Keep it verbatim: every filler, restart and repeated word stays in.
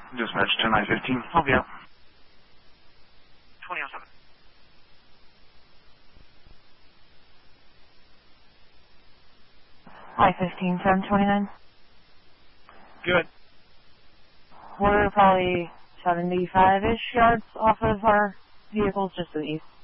Dispatch ten nine fifteen. Help you out. twenty oh seven. I fifteen, seven twenty-nine. Good. We're probably seventy-five-ish yards off of our vehicles, just to the east.